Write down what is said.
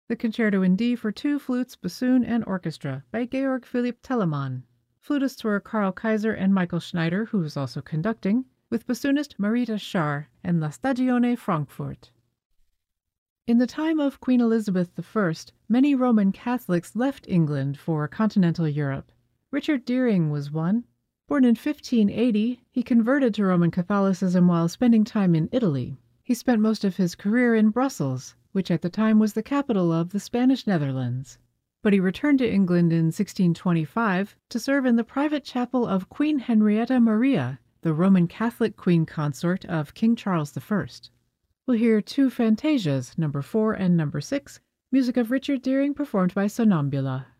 The Concerto in D for two flutes, bassoon, and orchestra by Georg Philipp Telemann. Flutists were Karl Kaiser and Michael Schneider, who was also conducting, with bassoonist Marita Scharr and La Stagione Frankfurt. In the time of Queen Elizabeth I, many Roman Catholics left England for continental Europe. Richard Deering was one. Born in 1580, he converted to Roman Catholicism while spending time in Italy. He spent most of his career in Brussels, which at the time was the capital of the Spanish Netherlands. But he returned to England in 1625 to serve in the private chapel of Queen Henrietta Maria, the Roman Catholic queen consort of King Charles I. We'll hear two fantasias, number 4 and number 6, music of Richard Deering performed by Sonnambula.